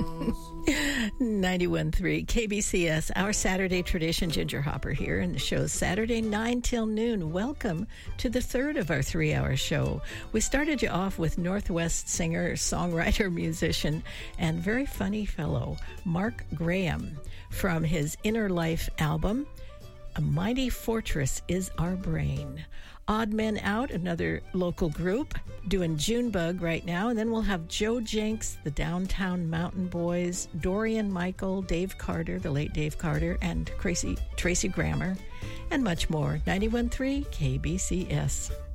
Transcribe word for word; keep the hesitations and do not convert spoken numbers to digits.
ninety-one point three K B C S, our Saturday tradition. Ginger Hopper here, and the show's Saturday nine till noon. Welcome to the third of our three-hour show. We started you off with Northwest singer, songwriter, musician, and very funny fellow, Mark Graham, from his Inner Life album, A Mighty Fortress Is Our Brain. Odd Men Out, another local group, doing Junebug right now. And then we'll have Joe Jenks, the Downtown Mountain Boys, Dorian Michael, Dave Carter, the late Dave Carter, and Tracy, Tracy Grammer, and much more. ninety-one point three K B C S.